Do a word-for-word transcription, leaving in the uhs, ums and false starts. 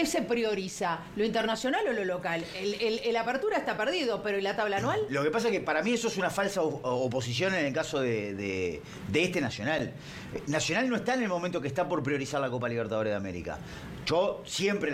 ¿Qué se prioriza? ¿Lo internacional o lo local? El, el, el Apertura está perdido, pero ¿y la tabla anual? Lo que pasa es que para mí eso es una falsa oposición en el caso de, de, de este Nacional. Nacional no está en el momento que está por priorizar la Copa Libertadores de América. Yo siempre